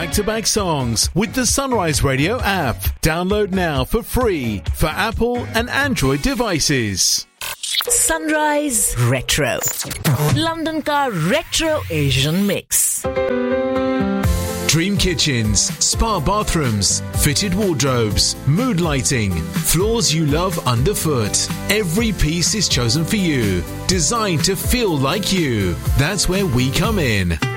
back-to-back songs with the Sunrise Radio app. Download now for free for Apple and Android devices. Sunrise Retro, London का Retro Asian Mix. Dream kitchens, spa bathrooms, fitted wardrobes, mood lighting, floors you love underfoot. Every piece is chosen for you, designed to feel like you. That's where we come in.